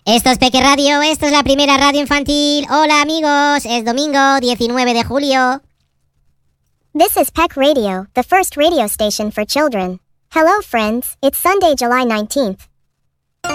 Esto es Peque Radio, esto es la primera radio infantil. Hola amigos, es domingo 19 de julio. This is Peck Radio, the first radio station for children. Hello friends, it's Sunday, July 19th.